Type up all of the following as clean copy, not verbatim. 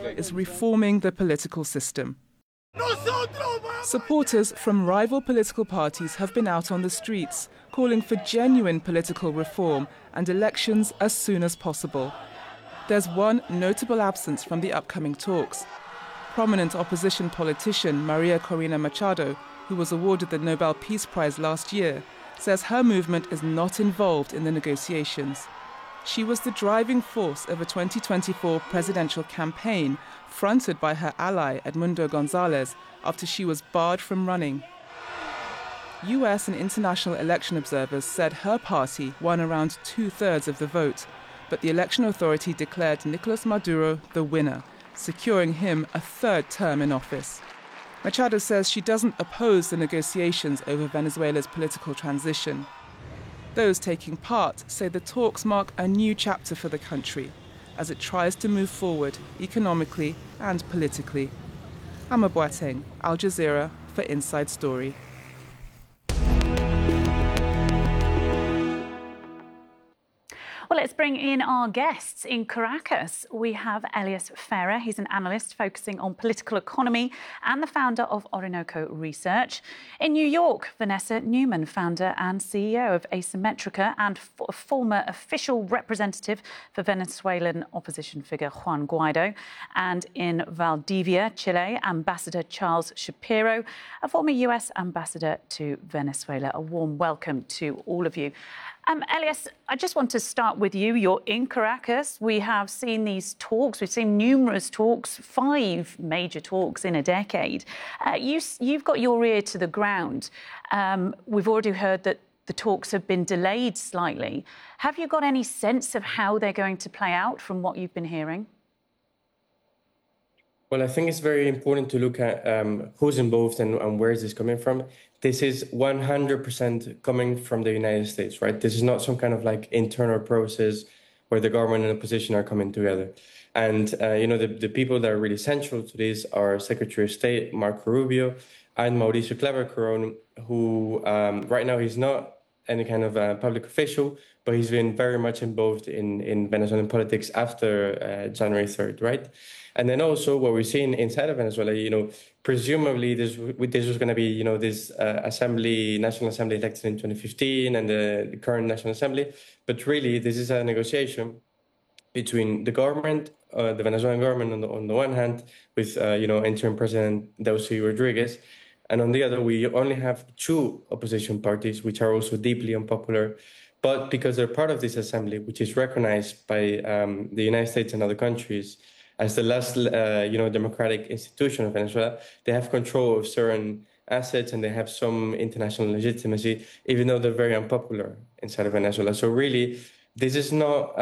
is reforming the political system. Supporters from rival political parties have been out on the streets, calling for genuine political reform and elections as soon as possible. There's one notable absence from the upcoming talks. Prominent opposition politician Maria Corina Machado, who was awarded the Nobel Peace Prize last year, says her movement is not involved in the negotiations. She was the driving force of a 2024 presidential campaign fronted by her ally Edmundo González after she was barred from running. US and international election observers said her party won around 2/3 of the vote, but the election authority declared Nicolás Maduro the winner, securing him a third term in office. Machado says she doesn't oppose the negotiations over Venezuela's political transition. Those taking part say the talks mark a new chapter for the country as it tries to move forward economically and politically. Amma Boateng, Al Jazeera for Inside Story. Well, let's bring in our guests. In Caracas, we have Elias Ferrer. He's an analyst focusing on political economy and the founder of Orinoco Research. In New York, Vanessa Newman, founder and CEO of Asymmetrica and former official representative for Venezuelan opposition figure Juan Guaido. And in Valdivia, Chile, Ambassador Charles Shapiro, a former US ambassador to Venezuela. A warm welcome to all of you. Elias, I just want to start with you. You're in Caracas. We have seen these talks. We've seen numerous talks, 5 major talks in a decade. You've got your ear to the ground. We've already heard that the talks have been delayed slightly. Have you got any sense of how they're going to play out from what you've been hearing? Well, I think it's very important to look at who's involved and where is this coming from. This is 100% coming from the United States, right? This is not some kind of like internal process where the government and opposition are coming together. And, the people that are really central to this are Secretary of State Marco Rubio and Mauricio Claver-Carón, who right now he's not any kind of public official, but he's been very much involved in Venezuelan politics after January 3rd, right? And then also what we're seeing inside of Venezuela, presumably this was going to be, this National Assembly elected in 2015 and the current National Assembly. But really, this is a negotiation between the government, the Venezuelan government on the one hand, with, interim President Delcy Rodriguez. And on the other, we only have 2 opposition parties, which are also deeply unpopular. But because they're part of this assembly, which is recognized by the United States and other countries as the last, democratic institution of Venezuela, they have control of certain assets and they have some international legitimacy, even though they're very unpopular inside of Venezuela. So really, this is not,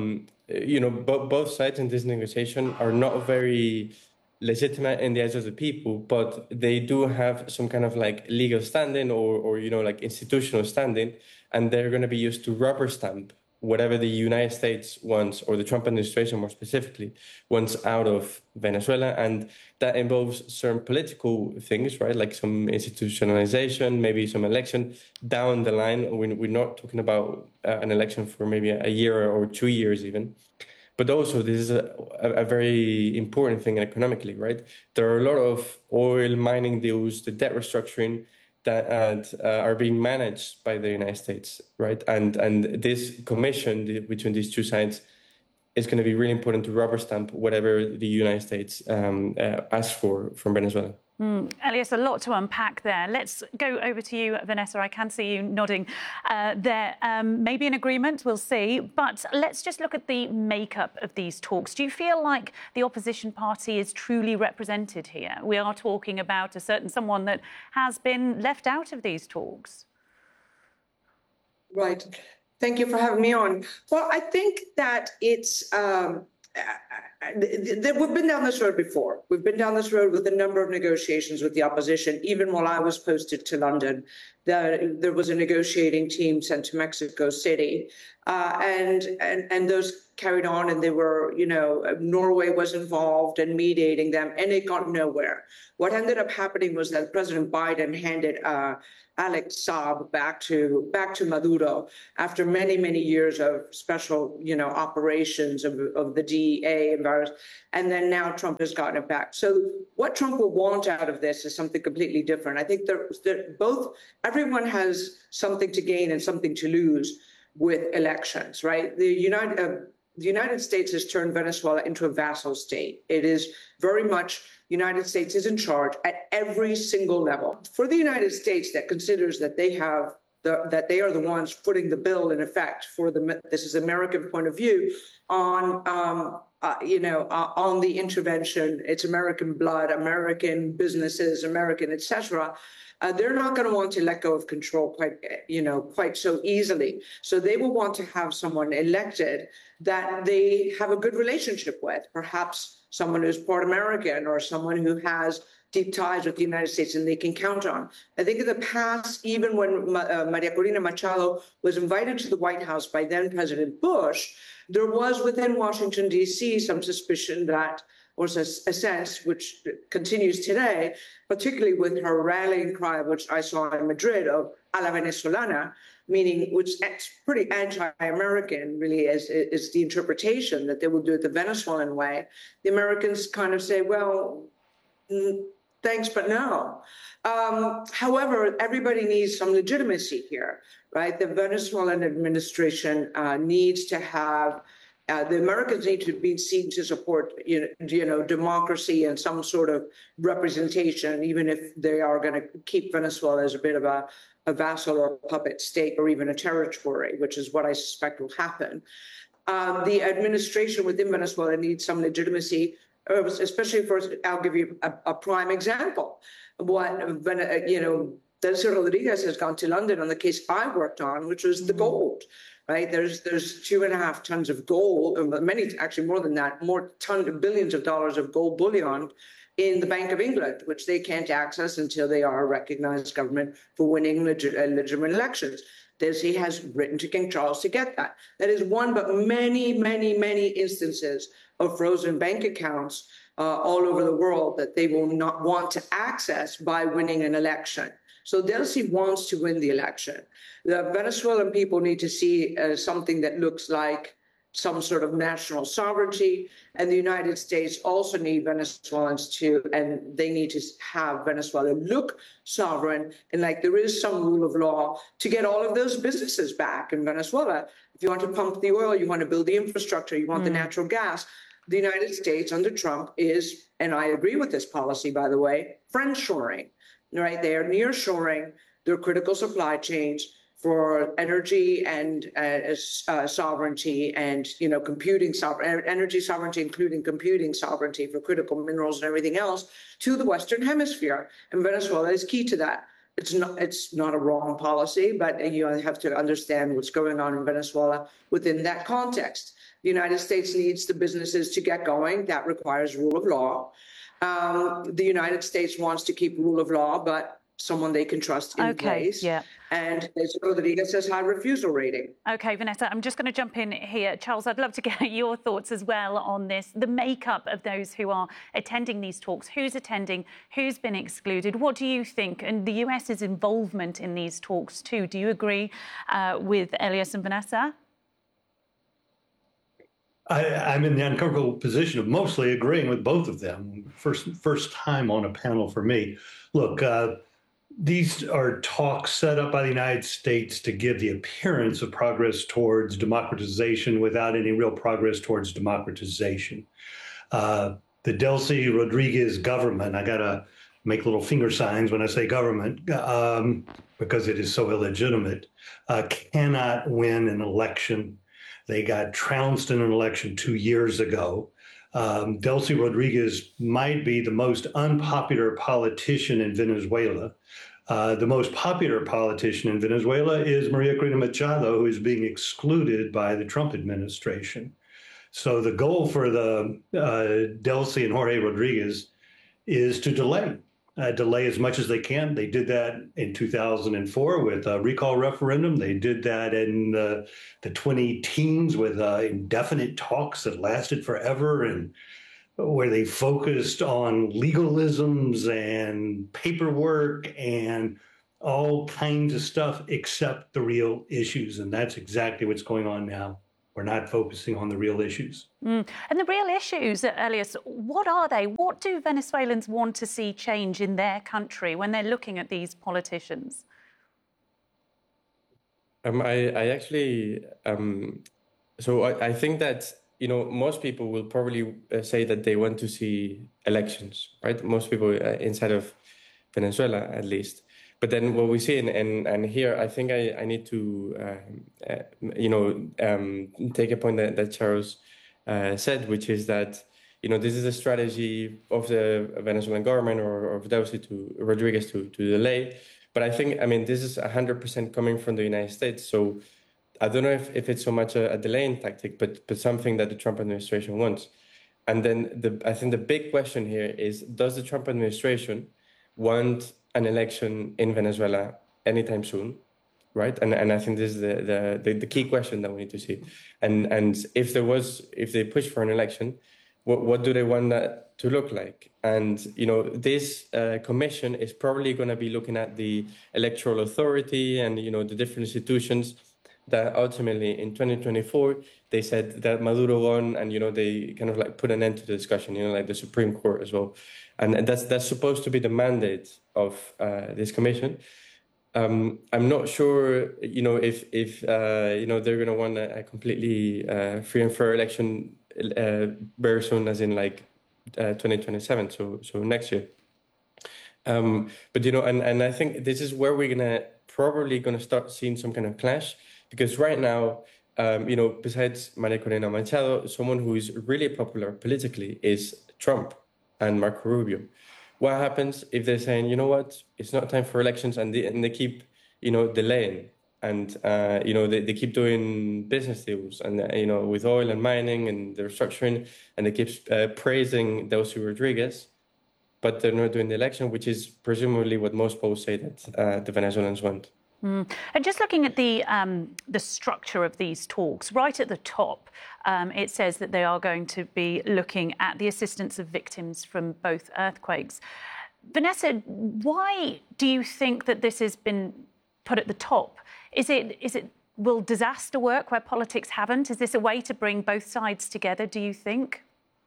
both sides in this negotiation are not very legitimate in the eyes of the people, but they do have some kind of like legal standing or institutional standing, and they're going to be used to rubber stamp whatever the United States wants, or the Trump administration more specifically, wants out of Venezuela. And that involves certain political things, right? Like some institutionalization, maybe some election down the line. We're not talking about an election for maybe a year or 2 years even. But also, this is a very important thing economically, right? There are a lot of oil mining deals, the debt restructuring that are being managed by the United States, right? And this commission between these 2 sides is going to be really important to rubber stamp whatever the United States asks for from Venezuela. Elias, a lot to unpack there. Let's go over to you, Vanessa. I can see you nodding there. Maybe an agreement, we'll see. But let's just look at the makeup of these talks. Do you feel like the opposition party is truly represented here? We are talking about a certain someone that has been left out of these talks. Right. Thank you for having me on. Well, I think that it's... we've been down this road before. We've been down this road with a number of negotiations with the opposition. Even while I was posted to London, there was a negotiating team sent to Mexico City, and those carried on, and they were, Norway was involved in mediating them, and it got nowhere. What ended up happening was that President Biden handed Alex Saab back to Maduro after many years of special, operations of the DEA, coronavirus. And then now Trump has gotten it back. So what Trump will want out of this is something completely different. I think everyone has something to gain and something to lose with elections, right? The United States has turned Venezuela into a vassal state. It is very much, the United States is in charge at every single level. For the United States that considers that they are the ones footing the bill in effect for this is American point of view on the intervention, it's American blood, American businesses, American, etc. They're not going to want to let go of control quite so easily. So they will want to have someone elected that they have a good relationship with, perhaps someone who's part American or someone who has deep ties with the United States and they can count on. I think in the past, even when Maria Corina Machado was invited to the White House by then President Bush, there was within Washington, D.C. some suspicion that, or a sense, which continues today, particularly with her rallying cry, which I saw in Madrid, of a la venezolana, meaning which is pretty anti-American, really, is the interpretation that they will do it the Venezuelan way. The Americans kind of say, well, thanks, but no. However, everybody needs some legitimacy here, right? The Venezuelan administration needs to have, the Americans need to be seen to support, democracy and some sort of representation, even if they are going to keep Venezuela as a bit of a vassal or a puppet state or even a territory, which is what I suspect will happen. The administration within Venezuela needs some legitimacy, especially I'll give you a prime example. Delcy Rodriguez has gone to London on the case I worked on, which was the gold, right? There's 2.5 tons of gold, many, actually more than that, billions of dollars of gold bullion in the Bank of England, which they can't access until they are a recognized government for winning legitimate elections. Delcy has written to King Charles to get that. That is one, but many, many, many instances of frozen bank accounts all over the world that they will not want to access by winning an election. So Delcy wants to win the election. The Venezuelan people need to see something that looks like some sort of national sovereignty, and the United States also need Venezuelans and they need to have Venezuela look sovereign and like there is some rule of law to get all of those businesses back in Venezuela. If you want to pump the oil, you want to build the infrastructure, you want the natural gas. The United States under Trump is, and I agree with this policy, by the way, friendshoring, right? They are nearshoring their critical supply chains for energy and sovereignty and, computing energy sovereignty, including computing sovereignty for critical minerals and everything else to the Western Hemisphere. And Venezuela is key to that. It's not a wrong policy, but you have to understand what's going on in Venezuela within that context. The United States needs the businesses to get going. That requires rule of law. The United States wants to keep rule of law, but someone they can trust in place. Yeah. And Delcy Rodriguez says high refusal rating. OK, Vanessa, I'm just going to jump in here. Charles, I'd love to get your thoughts as well on this. The makeup of those who are attending these talks, who's attending, who's been excluded. What do you think? And the US's involvement in these talks too. Do you agree with Elias and Vanessa? I'm in the uncomfortable position of mostly agreeing with both of them. First time on a panel for me. Look, these are talks set up by the United States to give the appearance of progress towards democratization without any real progress towards democratization. The Delcy Rodriguez government, I got to make little finger signs when I say government, because it is so illegitimate, cannot win an election. They got trounced in an election 2 years ago. Delcy Rodriguez might be the most unpopular politician in Venezuela. The most popular politician in Venezuela is Maria Corina Machado, who is being excluded by the Trump administration. So the goal for the Delcy and Jorge Rodriguez is to delay as much as they can. They did that in 2004 with a recall referendum. They did that in the 2010s with indefinite talks that lasted forever and where they focused on legalisms and paperwork and all kinds of stuff except the real issues. And that's exactly what's going on now. We're not focusing on the real issues. And the real issues, Elias, what are they? What do Venezuelans want to see change in their country when they're looking at these politicians? I think that, most people will probably say that they want to see elections, right? Most people inside of Venezuela, at least. But then what we see, and here, I think I need to, take a point that Charles said, which is that, this is a strategy of the Venezuelan government or of Rodriguez to delay. But I think, this is 100% coming from the United States. So I don't know if it's so much a delaying tactic, but something that the Trump administration wants. And then I think the big question here is, does the Trump administration want an election in Venezuela anytime soon, right? And I think this is the key question that we need to see. And if they push for an election, what do they want that to look like? And this commission is probably going to be looking at the electoral authority and the different institutions that ultimately in 2024 they said that Maduro won, and they kind of like put an end to the discussion, like the Supreme Court as well. And that's supposed to be the mandate of this commission. I'm not sure, if they're going to want a completely free and fair election very soon, as in 2027, so next year. But and I think this is where we're probably gonna start seeing some kind of clash, because right now, besides Maria Corina Machado, someone who is really popular politically is Trump and Marco Rubio. What happens if they're saying, it's not time for elections, and they keep, delaying, and they keep doing business deals, and with oil and mining and the restructuring, and they keep praising Delcy Rodriguez, but they're not doing the election, which is presumably what most polls say that the Venezuelans want. And just looking at the structure of these talks, right at the top, it says that they are going to be looking at the assistance of victims from both earthquakes. Vanessa, why do you think that this has been put at the top? Will disaster work where politics haven't? Is this a way to bring both sides together, do you think?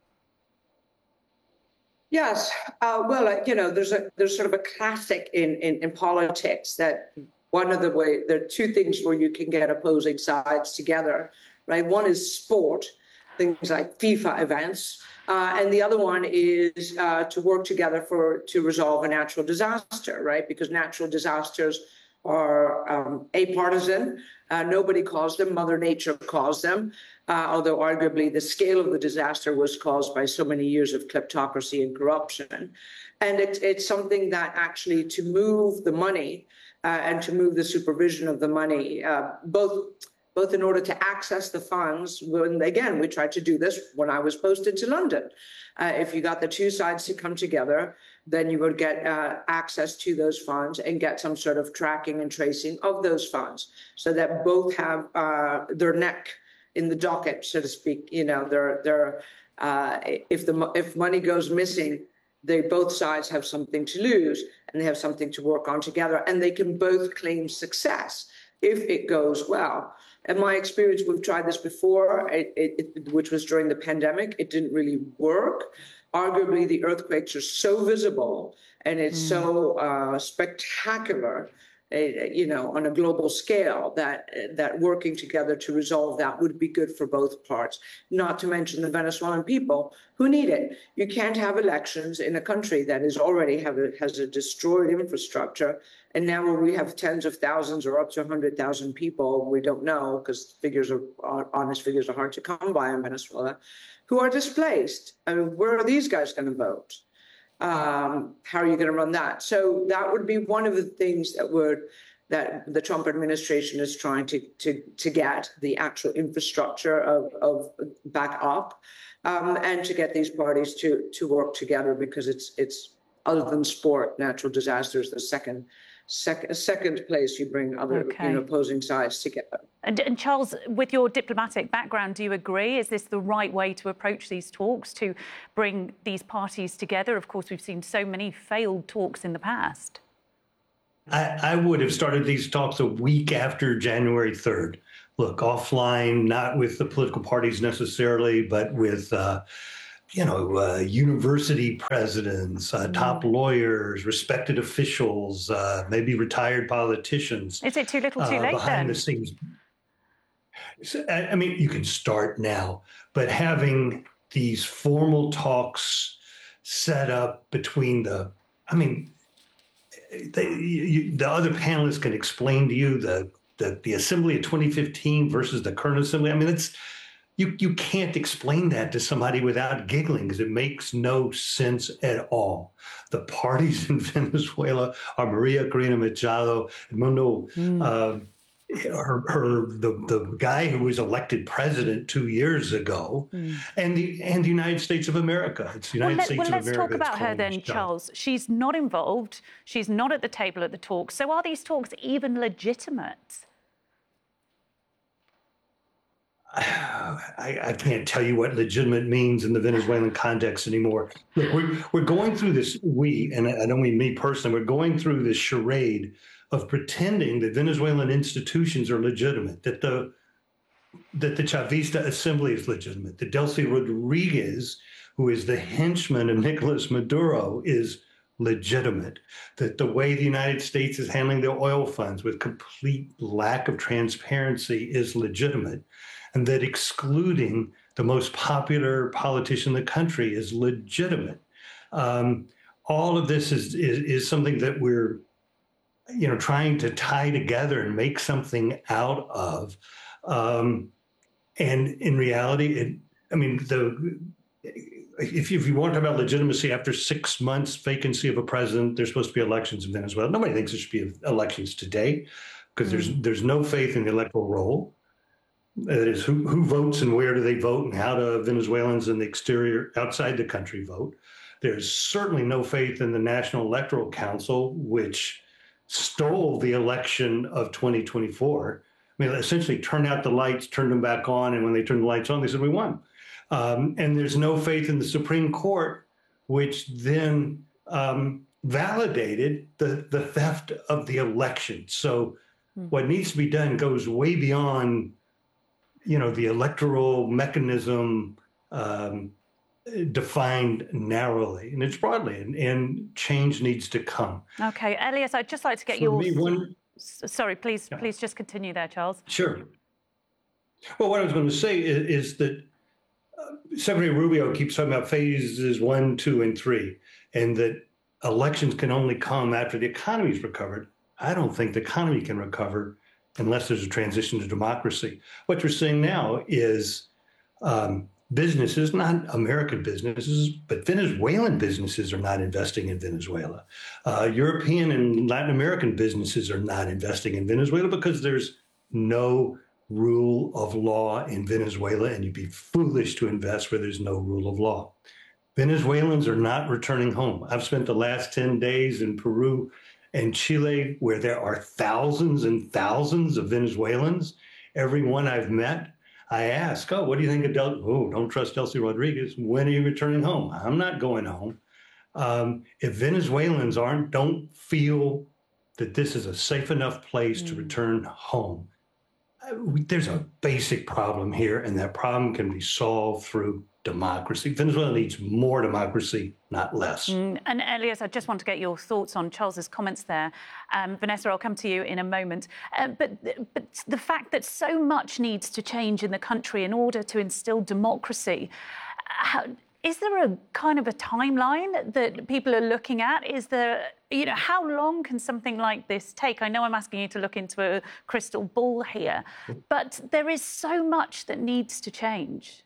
Yes. There's sort of a classic in politics that there are two things where you can get opposing sides together, right? One is sport, things like FIFA events, and the other one is to work together to resolve a natural disaster, right? Because natural disasters are apartisan. Nobody caused them. Mother Nature caused them, although arguably the scale of the disaster was caused by so many years of kleptocracy and corruption. And it's something that actually, to move the money and to move the supervision of the money, both in order to access the funds, we tried to do this when I was posted to London. If you got the two sides to come together, then you would get access to those funds and get some sort of tracking and tracing of those funds, so that both have their neck in the docket, so to speak. If money goes missing, both sides have something to lose, and they have something to work on together, and they can both claim success if it goes well. In my experience, we've tried this before, which was during the pandemic. It didn't really work. Arguably, the earthquakes are so visible, and it's so spectacular, on a global scale, that working together to resolve that would be good for both parts, not to mention the Venezuelan people who need it. You can't have elections in a country that is already has a destroyed infrastructure, and now where we have tens of thousands or up to 100,000 people, we don't know, because honest figures are hard to come by in Venezuela, who are displaced. I mean, where are these guys going to vote? How are you going to run that? So that would be one of the things that the Trump administration is trying to get the actual infrastructure of back up, and to get these parties to work together, because it's other than sport, natural disasters, the second place you bring other opposing sides together. And Charles, with your diplomatic background, do you agree? Is this the right way to approach these talks, to bring these parties together? Of course, we've seen so many failed talks in the past. I would have started these talks a week after January 3rd. look, offline, not with the political parties necessarily, but with university presidents, top lawyers, respected officials, maybe retired politicians. Is it too little too late behind then? the scenes? I mean, you can start now, but having these formal talks set up between the other panelists can explain to you the assembly of 2015 versus the current assembly. I mean, you can't explain that to somebody without giggling because it makes no sense at all. The parties in Venezuela are Maria Corina Machado, Edmundo, the guy who was elected president 2 years ago, and the United States of America. It's the United States of America. Let's talk about her then, Charles. She's not involved. She's not at the table at the talks. So are these talks even legitimate? I can't tell you what legitimate means in the Venezuelan context anymore. Look, we're going through this, and I don't mean me personally, we're going through this charade of pretending that Venezuelan institutions are legitimate, that the Chavista Assembly is legitimate, that Delcy Rodriguez, who is the henchman of Nicolas Maduro, is legitimate, that the way the United States is handling their oil funds with complete lack of transparency is legitimate, and that excluding the most popular politician in the country is legitimate. All of this is something that we're, trying to tie together and make something out of. And in reality, if you want to talk about legitimacy, after 6 months vacancy of a president, there's supposed to be elections in Venezuela. Nobody thinks there should be elections today because there's no faith in the electoral roll. That is, who votes and where do they vote and how do Venezuelans in the exterior, outside the country, vote. There's certainly no faith in the National Electoral Council, which stole the election of 2024. I mean, essentially turned out the lights, turned them back on, and when they turned the lights on, they said, we won. And there's no faith in the Supreme Court, which then validated the theft of the election. So what needs to be done goes way beyond the electoral mechanism defined narrowly, and it's broadly, and change needs to come. Okay, Elias, I'd just like to get Sorry, please just continue there, Charles. Sure. Well, what I was going to say is that Secretary Rubio keeps talking about phases 1, 2, and 3, and that elections can only come after the economy's recovered. I don't think the economy can recover unless there's a transition to democracy. What we're seeing now is businesses, not American businesses, but Venezuelan businesses are not investing in Venezuela. European and Latin American businesses are not investing in Venezuela because there's no rule of law in Venezuela, and you'd be foolish to invest where there's no rule of law. Venezuelans are not returning home. I've spent the last 10 days in Peru and Chile, where there are thousands and thousands of Venezuelans. Everyone I've met, I ask, what do you think of don't trust Delcy Rodriguez. When are you returning home? I'm not going home. If Venezuelans don't feel that this is a safe enough place to return home, there's a basic problem here, and that problem can be solved through democracy. Venezuela needs more democracy, not less. And Elias, I just want to get your thoughts on Charles's comments there. Vanessa, I'll come to you in a moment. But the fact that so much needs to change in the country in order to instill democracy, is there a kind of a timeline that people are looking at? Is there, how long can something like this take? I know I'm asking you to look into a crystal ball here, but there is so much that needs to change.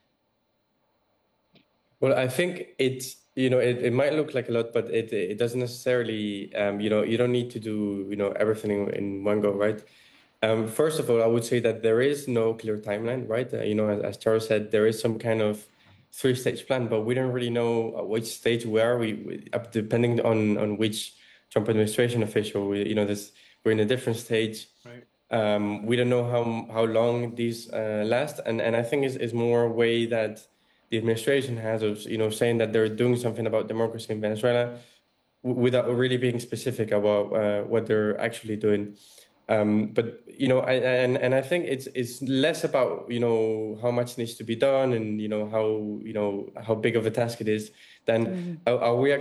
Well, I think it might look like a lot, but it doesn't necessarily, you don't need to do, everything in one go, right? First of all, I would say that there is no clear timeline, right? As Charles said, there is some kind of 3-stage plan, but we don't really know at which stage we are. Depending on which Trump administration official, we're in a different stage. Right. We don't know how long these last, and I think it's more a way that the administration has of saying that they're doing something about democracy in Venezuela without really being specific about what they're actually doing. But I think it's less about how much needs to be done and how big of a task it is than are we